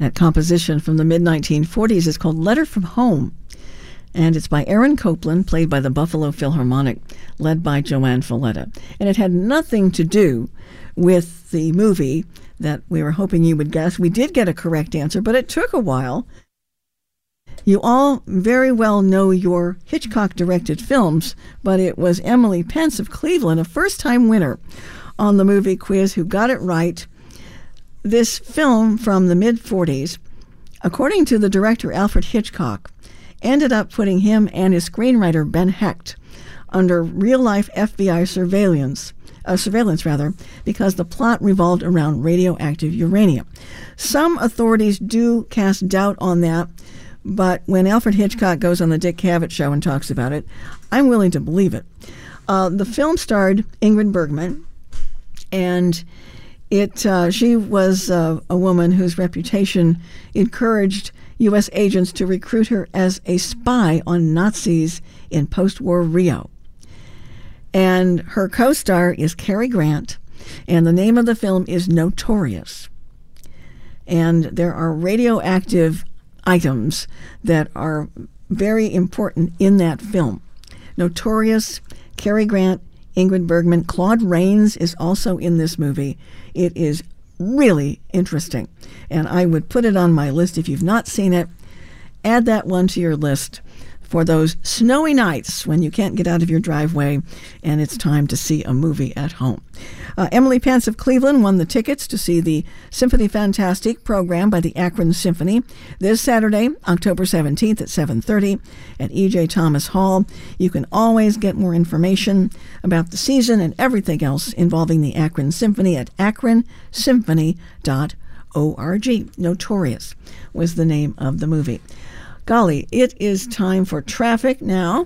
That composition from the mid-1940s is called Letter from Home, and it's by Aaron Copland, played by the Buffalo Philharmonic, led by Joanne Falletta. And it had nothing to do with the movie that we were hoping you would guess. We did get a correct answer, but it took a while. You all very well know your Hitchcock-directed films, but it was Emily Pence of Cleveland, a first-time winner on the movie quiz, who got it right. This film from the mid-40s, according to the director Alfred Hitchcock, ended up putting him and his screenwriter Ben Hecht under real-life FBI surveillance, because the plot revolved around radioactive uranium. Some authorities do cast doubt on that, but when Alfred Hitchcock goes on the Dick Cavett show and talks about it, I'm willing to believe it. The film starred Ingrid Bergman, and she was a woman whose reputation encouraged U.S. agents to recruit her as a spy on Nazis in post-war Rio. And her co-star is Cary Grant, and the name of the film is Notorious. And there are radioactive items that are very important in that film. Notorious, Cary Grant, Ingrid Bergman. Claude Rains is also in this movie. It is really interesting, and I would put it on my list. If you've not seen it, add that one to your list for those snowy nights when you can't get out of your driveway and it's time to see a movie at home. Emily Pence of Cleveland won the tickets to see the Symphony Fantastique program by the Akron Symphony this Saturday, October 17th at 7:30 at E.J. Thomas Hall. You can always get more information about the season and everything else involving the Akron Symphony at akronsymphony.org. Notorious was the name of the movie. Golly, it is time for traffic now.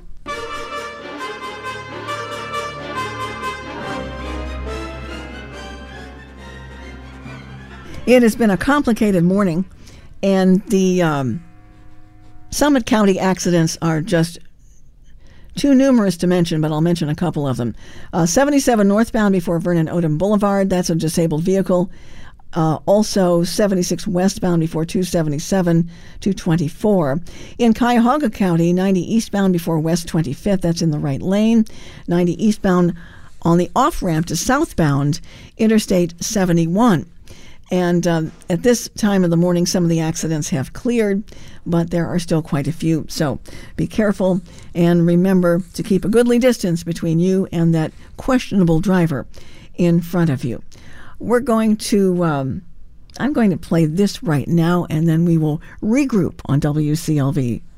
It has been a complicated morning, and the Summit County accidents are just too numerous to mention, but I'll mention a couple of them. 77 northbound before Vernon Odom Boulevard, that's a disabled vehicle. Also 76 westbound before 277, 224. In Cuyahoga County, 90 eastbound before West 25th, that's in the right lane. 90 eastbound on the off-ramp to southbound Interstate 71. And at this time of the morning, some of the accidents have cleared, but there are still quite a few. So be careful and remember to keep a goodly distance between you and that questionable driver in front of you. We're going to, I'm going to play this right now, and then we will regroup on WCLV